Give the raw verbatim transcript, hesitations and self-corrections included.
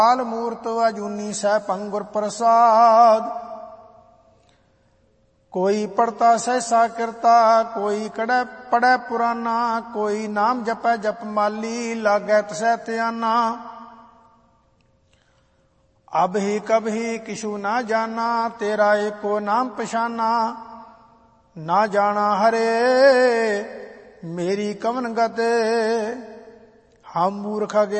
काल मूर्त अजूनी सह पंगुर प्रसाद। कोई पढ़ता सहसा करता, कोई कड़े पढ़े पुराना, कोई नाम जपै जप माली, लागै तसै त्याना। अब ही कब ही किशु ना जाना, तेरा एको नाम पछाना। ना जाना हरे मेरी कवन गत, हम मूर्ख